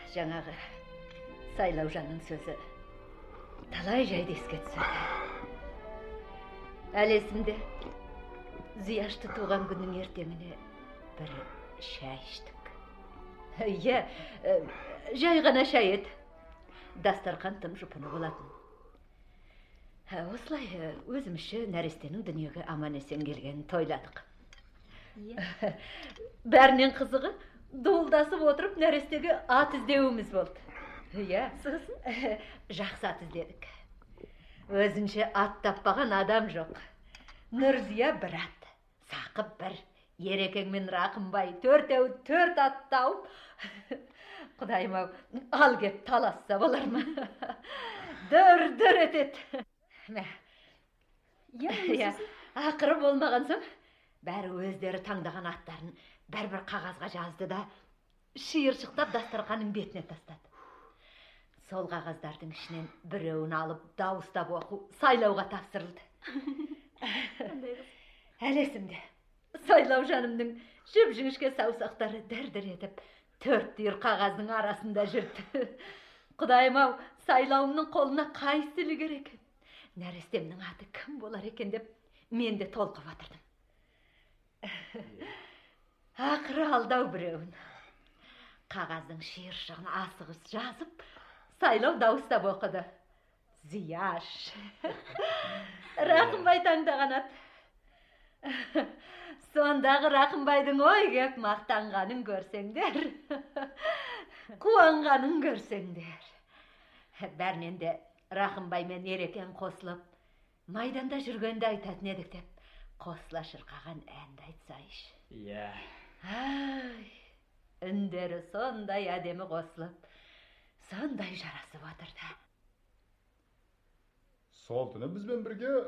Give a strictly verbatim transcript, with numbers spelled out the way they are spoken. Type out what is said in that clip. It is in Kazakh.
жаңағы Сайлаужанның сөзі талай жайды еске түсірді. Әлі есімде, Зияшты туған күннің ертеңіне бір шай іштік. Иә, жай ғана шай еді. Дастарқан тым жұпыны болатын. Осылай өзімізше нәрестенің дүниеге аман есен келгенін тойладық. Бәрінен қызығы, дуылдасып отырып нәрестеге ат іздеуіміз болды. Иә, сосын жақсы ат іздедік. Өзінше ат таппаған адам жоқ. Нұрзия бір ат, Сақып бір, Ерекең мен Рақымбай төртеу төрт ат тауып, Құдайым-ау, ал кеп таласса болар ма? Дүр-дүр етеді. Иә, ақыры болмаған соң, бәрі өздері таңдаған аттарын бір-бір қағазға жазды да, шиыршықтап дастарқанның бетіне тастады. Сол қағаздардың ішінен біреуін алып дауыстап оқу Сайлауға тапсырылды. Әлі есімде, Сайлаужанымның жіп-жіңішке саусақтары дір-дір етіп, төрт түйір қағаздың арасында жүрді. Құдайым-ау, Сайлауымның қолына қайсы ілігер екен? Нәрестемнің аты кім болар екен деп, мен де толқып отырдым. Ақыры алдау біреуін. Қағаздың шиыршығын асығыс жазып, Сайлау дауыстап оқыды. Зияш. Рақымбай таңдаған ат. Сондағы Рақымбайдың ой кеп мақтанғанын көрсеңдер. Қуанғанын көрсеңдер. Бәрінен де Рақымбай мен Ерекең қосылып, майданда жүргенде айтатын едік деп, қосыла шырқаған әнді айтсайш. Иә. Ай, үндері сондай әдемі қосылып, сондай жарасып отырды. Сол түні бізбен бірге